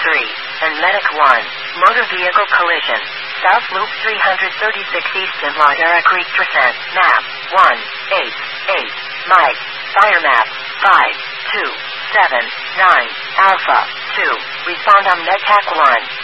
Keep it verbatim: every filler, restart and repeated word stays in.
three, and Medic one. Motor vehicle collision. South Loop three thirty-six East in Ladera Creek Descent. Map one eight eight. Mike. Fire map five two seven nine. Alpha two. Respond on MedTech one.